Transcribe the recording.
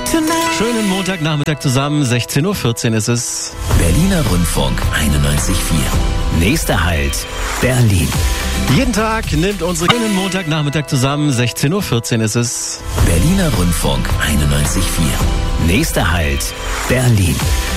Schönen Montagnachmittag zusammen, 16.14 Uhr ist es. Berliner Rundfunk 91.4. Nächster Halt, Berlin. Jeden Tag nimmt unsere schönen Montagnachmittag zusammen, 16.14 Uhr ist es. Berliner Rundfunk 91.4. Nächster Halt, Berlin.